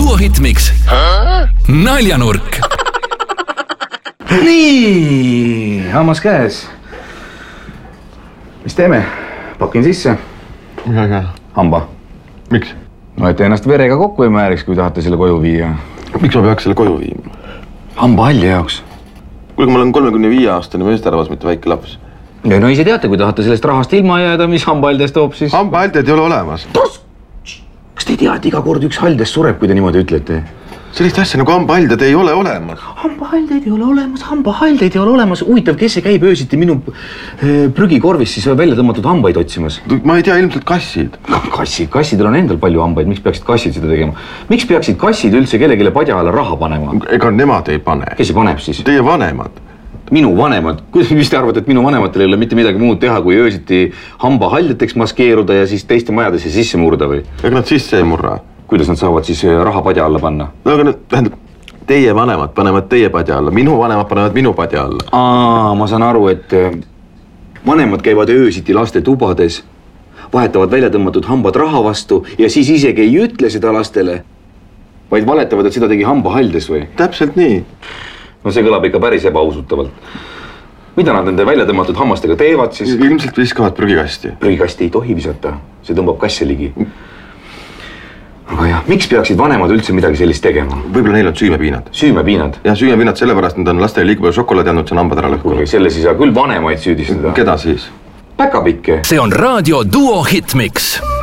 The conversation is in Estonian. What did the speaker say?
Duo Hitmix naljanurk. Nii, hammas käes. Mis teeme? Pakin sisse. Midagi. Hamba. Miks? No, et ennast verega kokku ei määriks, kui tahate selle koju viia. Miks ma peaks selle koju viima? Hamba halli jaoks. Kuulge, ma olen 35-aastane meesterahvas, mitte väike laps. Ja no ise teate, kui tahate sellest rahast ilma jääda, mis hambahaldest toob siis? Hambahalded ei ole olemas. Kas te ei tea, et iga kord üks haldest sureb, kui te niimoodi ütlete? Sellist asja nagu hambahalded ei ole olemas. Hambahaldeid ei ole olemas. Huvitav, kes see käib öösiti minu prügikorvis siis välja tõmmatud hambaid otsimas? Ma ei tea, ilmselt kassid. Kassidel on endal palju hambaid, miks peaksid kassid seda tegema? Miks peaksid kassid üldse kellelegi padja alla raha panema? Ega nemad ei pane. Kes ei paneb siis? Teie vanemad. Minu vanemad? Mis te arvate, et minu vanematel ei ole mitte midagi muud teha, kui öösiti hambahaldeteks maskeeruda ja siis teiste majadesse sisse murda või? Ega nad sisse ei murra. Kuidas nad saavad siis raha padja alla panna? No aga nüüd, tähendab, teie vanemad panevad teie padja alla, minu vanemad panevad minu padja alla. Ma saan aru, et vanemad käivad öösiti laste tubades, vahetavad välja tõmmatud hambad raha vastu ja siis isegi ei ütle seda lastele, vaid valetavad, et seda tegi hambahaldes või? Täpselt nii. No see kõlab ikka päris ebausutavalt. Mida nad nende välja tõmmatud hammastega teevad siis? Ilmselt viskavad prügikasti. Prügikasti ei tohi visata, see tõmbab kasse ligi. Aga jah, miks peaksid vanemad üldse midagi sellist tegema? Võib-olla neil on süümepiinad. Süümepiinad? Ja süümepiinad sellepärast, nad on lastele liiga palju šokolaadi andnud, see on hambad ära lõhkunud. Selles ei saa küll vanemaid süüdistada. Keda siis? Päkapikke. See on Raadio Duo Hitmix.